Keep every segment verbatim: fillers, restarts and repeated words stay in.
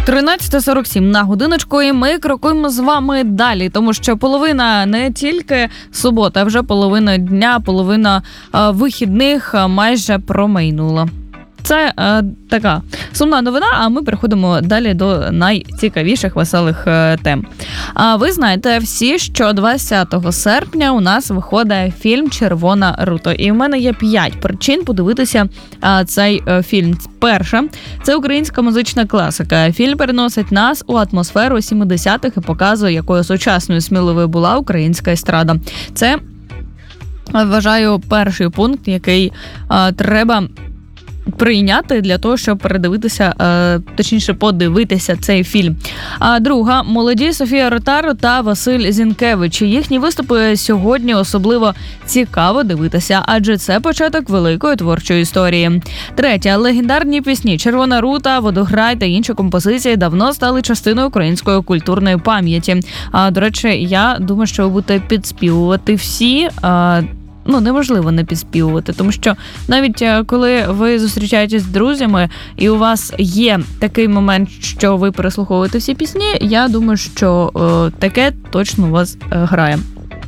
тринадцята сорок сім на годиночку, і ми крокуємо з вами далі, тому що половина не тільки субота, а вже половина дня, половина е, вихідних майже промайнула. Це е, така сумна новина, а ми переходимо далі до найцікавіших, веселих е, тем. А ви знаєте всі, що двадцятого серпня у нас виходить фільм «Червона рута». І в мене є п'ять причин подивитися е, цей е, фільм. Перша – це українська музична класика. Фільм переносить нас у атмосферу сімдесятих і показує, якою сучасною сміливою була українська естрада. Це, вважаю, перший пункт, який е, треба прийняти для того, щоб передивитися, е, точніше подивитися цей фільм. А друга – молоді Софія Ротару та Василь Зінкевич. Їхні виступи сьогодні особливо цікаво дивитися, адже це початок великої творчої історії. Третя – легендарні пісні «Червона рута», «Водограй» та інші композиції давно стали частиною української культурної пам'яті. А, до речі, я думаю, що ви будете підспівувати всі, а, ну, неможливо не підспівувати, тому що навіть коли ви зустрічаєтесь з друзями і у вас є такий момент, що ви переслуховуєте всі пісні, я думаю, що е, таке точно у вас е, грає.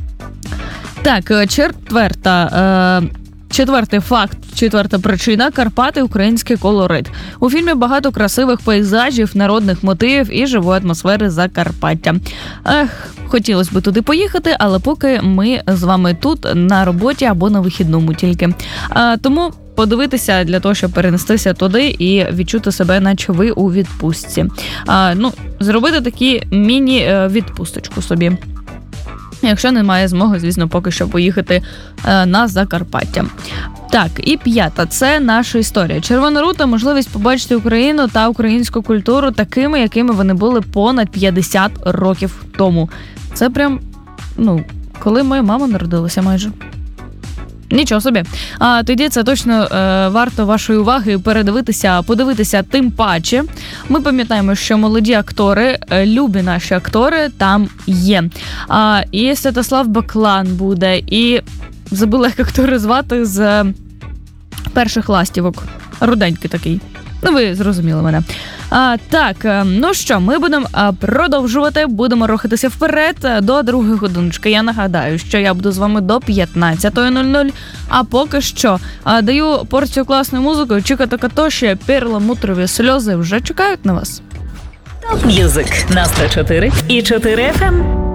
Так, четверта... Е, Четвертий факт, четверта причина – Карпати – український колорит. У фільмі багато красивих пейзажів, народних мотивів і живої атмосфери Закарпаття. Ех, хотілося б туди поїхати, але поки ми з вами тут на роботі або на вихідному тільки. А, тому подивитися для того, щоб перенестися туди і відчути себе, наче ви у відпустці. А, ну, зробити такі міні-відпусточку собі. Якщо немає змоги, звісно, поки що поїхати е, на Закарпаття. Так, і п'ята – це наша історія. «Червона рута» – можливість побачити Україну та українську культуру такими, якими вони були понад п'ятдесят років тому. Це прям, ну, коли моя мама народилася майже. Нічого собі. А тоді це точно е, варто вашої уваги передивитися, подивитися тим паче. Ми пам'ятаємо, що молоді актори, е, любі наші актори там є. А, і Святослав Баклан буде, і забула, як актори звати з перших ластівок. Руденький такий. Ну, ви зрозуміли мене. А, так, ну що, ми будемо продовжувати, будемо рухатися вперед до другої годиночки. Я нагадаю, що я буду з вами до п'ятнадцятої нуль нуль, а поки що а, даю порцію класної музики. Чекати Катоші, перламутрові сльози вже чекають на вас. Топ М'юзик на сто чотири і чотири еф ем.